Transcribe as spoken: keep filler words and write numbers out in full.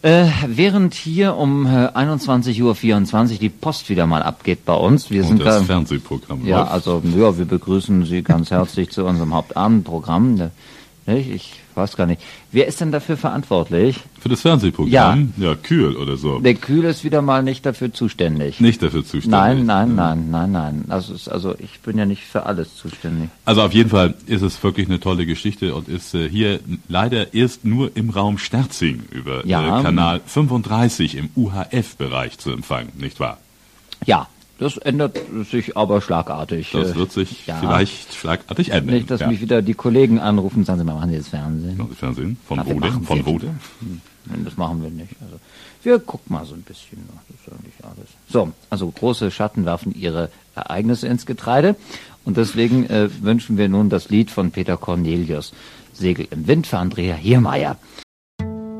Äh, während hier um äh, einundzwanzig Uhr vierundzwanzig die Post wieder mal abgeht bei uns. Wir Und sind das da, Fernsehprogramm ja, läuft. also ja, wir begrüßen Sie ganz herzlich zu unserem Hauptabendprogramm. Ne, ich weiß gar nicht. Wer ist denn dafür verantwortlich? Für das Fernsehprogramm? Ja, ja, Kühl oder so. Der Kühl ist wieder mal nicht dafür zuständig. Nicht dafür zuständig. Nein, nein, nein, nein, nein. Also, ist, also ich bin ja nicht für alles zuständig. Also auf jeden Fall ist es wirklich eine tolle Geschichte und ist äh, hier leider erst nur im Raum Sterzing über Ja. äh, Kanal fünfunddreißig im U H F-Bereich zu empfangen, nicht wahr? Ja, das ändert sich aber schlagartig. Das Äh, wird sich ja. vielleicht schlagartig ändern. Nicht, dass ja. mich wieder die Kollegen anrufen und sagen, Sie mal, machen Sie das Fernsehen? Machen Sie Fernsehen? Von Na, wir wo denn? machen Von Sie- wo denn? Nein, das machen wir nicht. Also, wir gucken mal so ein bisschen. Das ist eigentlich alles. So, also große Schatten werfen ihre Ereignisse ins Getreide. Und deswegen äh, wünschen wir nun das Lied von Peter Cornelius, Segel im Wind, für Andrea Hiermeier.